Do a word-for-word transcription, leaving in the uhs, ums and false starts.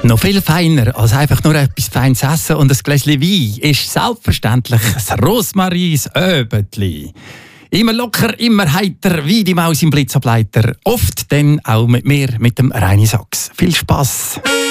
Noch viel feiner als einfach nur etwas Feines essen und ein Gläschen Wein ist selbstverständlich das Rosmarins Öbetli. Immer locker, immer heiter, wie die Maus im Blitzableiter. Oft dann auch mit mir, mit dem Reini Sachs. Viel Spass!